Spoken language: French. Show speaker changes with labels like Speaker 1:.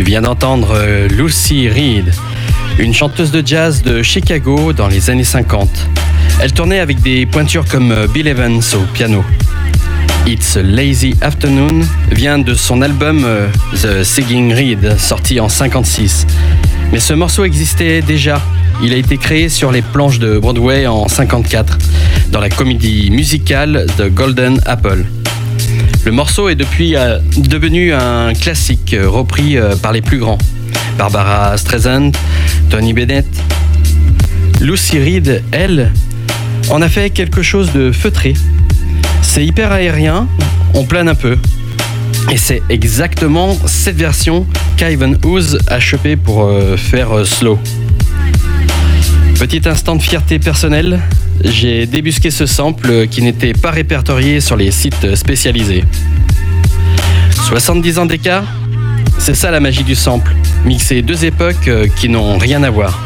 Speaker 1: Tu viens d'entendre Lucy Reed, une chanteuse de jazz de Chicago dans les années 50. Elle tournait avec des pointures comme Bill Evans au piano. It's a Lazy Afternoon vient de son album The Singing Reed, sorti en 1956. Mais ce morceau existait déjà. Il a été créé sur les planches de Broadway en 1954, dans la comédie musicale The Golden Apple. Le morceau est depuis devenu un classique repris par les plus grands. Barbara Streisand, Tony Bennett. Lucy Reed, elle, en a fait quelque chose de feutré. C'est hyper aérien, on plane un peu. Et c'est exactement cette version qu'Ivan Ooze a chopé pour faire slow. Petit instant de fierté personnelle, j'ai débusqué ce sample qui n'était pas répertorié sur les sites spécialisés. 70 ans d'écart, c'est ça la magie du sample, mixer deux époques qui n'ont rien à voir.